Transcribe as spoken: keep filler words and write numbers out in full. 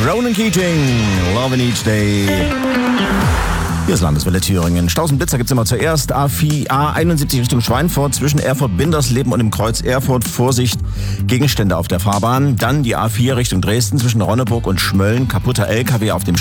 Ronan Keating, Love in Each Day. Hier ist Landeswelle Thüringen. Stausenblitzer gibt's immer zuerst. A einundsiebzig Richtung Schweinfurt zwischen Erfurt-Bindersleben und dem Kreuz Erfurt. Vorsicht, Gegenstände auf der Fahrbahn. Dann die A vier Richtung Dresden zwischen Ronneburg und Schmölln. Kaputter L K W auf dem